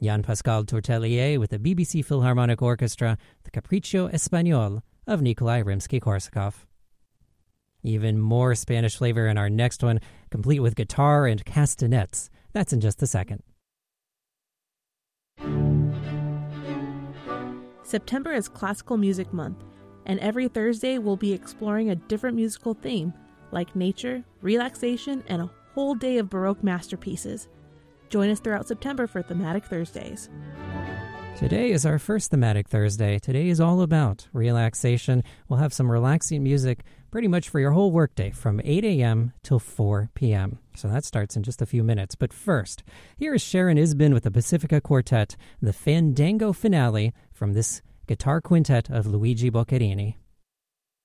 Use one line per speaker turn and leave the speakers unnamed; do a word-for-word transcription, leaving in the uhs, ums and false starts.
Jean-Pascal Tortelier with the B B C Philharmonic Orchestra, the Capriccio Espagnol of Nikolai Rimsky-Korsakov. Even more Spanish flavor in our next one, complete with guitar and castanets. That's in just a second.
September is Classical Music Month, and every Thursday we'll be exploring a different musical theme, like nature, relaxation, and a whole day of Baroque masterpieces. Join us throughout September for Thematic Thursdays.
Today is our first Thematic Thursday. Today is all about relaxation. We'll have some relaxing music pretty much for your whole workday from eight a.m. till four p.m. So that starts in just a few minutes. But first, here is Sharon Isbin with the Pacifica Quartet, the Fandango Finale from this guitar quintet of Luigi Boccherini.